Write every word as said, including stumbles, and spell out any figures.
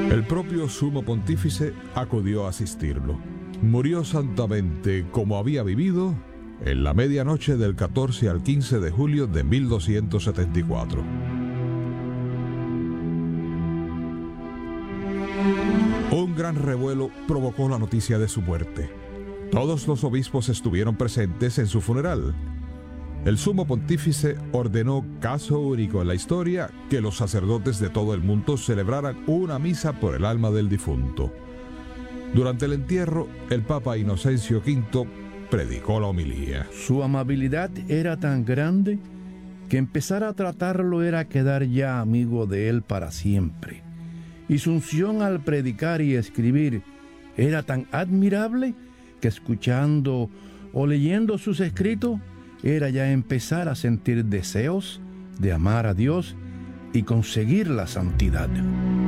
El propio sumo pontífice acudió a asistirlo. Murió santamente como había vivido en la medianoche del catorce al quince de julio de mil doscientos setenta y cuatro. Un gran revuelo provocó la noticia de su muerte. Todos los obispos estuvieron presentes en su funeral. El sumo pontífice ordenó, caso único en la historia, que los sacerdotes de todo el mundo celebraran una misa por el alma del difunto. Durante el entierro, el Papa Inocencio quinto predicó la homilía. Su amabilidad era tan grande que empezar a tratarlo era quedar ya amigo de él para siempre. Y su unción al predicar y escribir era tan admirable que escuchando o leyendo sus escritos era ya empezar a sentir deseos de amar a Dios y conseguir la santidad.